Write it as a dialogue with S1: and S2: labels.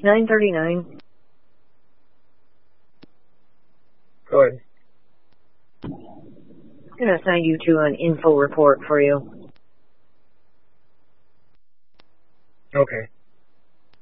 S1: 939.
S2: Go ahead.
S1: I'm going to assign you to an info report for you.
S2: Okay.